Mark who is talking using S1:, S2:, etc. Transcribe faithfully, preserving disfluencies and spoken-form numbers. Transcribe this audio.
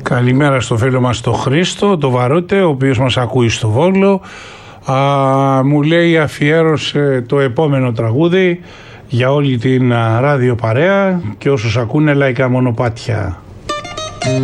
S1: Καλημέρα στο φίλο μας το Χρήστο, το Βαρότε, ο οποίος μας ακούει στο Βόλο. Α, μου λέει αφιέρωσε το επόμενο τραγούδι για όλη την ράδιο παρέα και όσους ακούνε λαϊκά μονοπάτια.